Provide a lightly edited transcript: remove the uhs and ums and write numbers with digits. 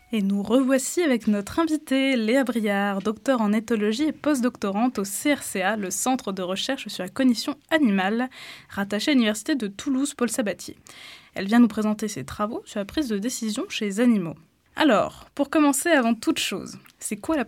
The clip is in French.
Et nous revoici avec notre invitée, Léa Briard, docteure en éthologie et postdoctorante au CRCA, le Centre de recherche sur la cognition animale, rattaché à l'Université de Toulouse Paul Sabatier. Elle vient nous présenter ses travaux sur la prise de décision chez les animaux. Alors, pour commencer, avant toute chose, c'est quoi la